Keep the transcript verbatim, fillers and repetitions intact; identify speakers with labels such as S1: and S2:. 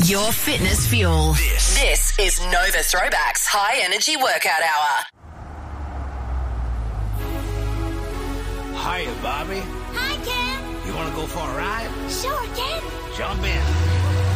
S1: Your fitness fuel.
S2: This,
S1: this is Nova Throwback's High Energy Workout Hour.
S2: Hiya, Bobby.
S3: Hi, Ken.
S2: You want to go for a ride?
S3: Sure, Ken.
S2: Jump in.